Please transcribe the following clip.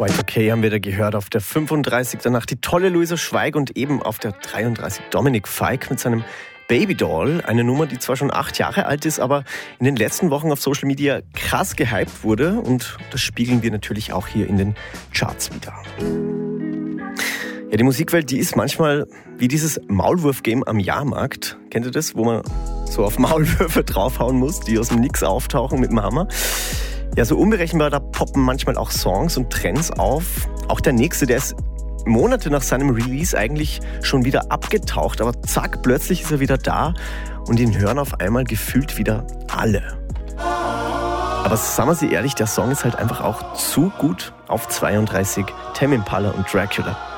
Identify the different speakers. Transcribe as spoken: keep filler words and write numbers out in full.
Speaker 1: Y zwei K haben wir da gehört, auf der fünfunddreißig danach die tolle Luisa Schweig und eben auf der dreiunddreißig Dominik Fike mit seinem Babydoll. Eine Nummer, die zwar schon acht Jahre alt ist, aber in den letzten Wochen auf Social Media krass gehypt wurde und das spiegeln wir natürlich auch hier in den Charts wieder. Ja, die Musikwelt, die ist manchmal wie dieses Maulwurf-Game am Jahrmarkt. Kennt ihr das, wo man so auf Maulwürfe draufhauen muss, die aus dem Nix auftauchen mit dem Hammer? Ja, so unberechenbar, da poppen manchmal auch Songs und Trends auf. Auch der nächste, der ist Monate nach seinem Release eigentlich schon wieder abgetaucht, aber zack, plötzlich ist er wieder da und ihn hören auf einmal gefühlt wieder alle. Aber sagen wir sie ehrlich, der Song ist halt einfach auch zu gut auf zweiunddreißig, Tame Impala und Dracula.